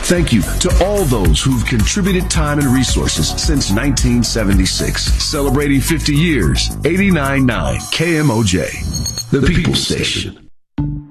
Thank you to all those who've contributed time and resources since 1976. Celebrating 50 years, 89.9 KMOJ, the People's Station.